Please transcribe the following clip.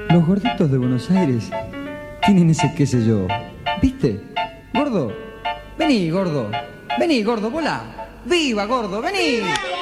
Los gorditos de Buenos Aires tienen ese qué sé yo. ¿Viste? Gordo, vení, gordo. Vení, gordo, volá. ¡Viva, gordo! ¡Vení!